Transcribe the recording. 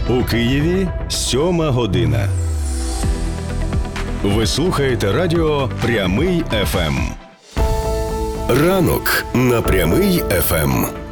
У Києві 7 година. Ви слухаєте радіо «Прямий ФМ». Ранок на «Прямий ФМ».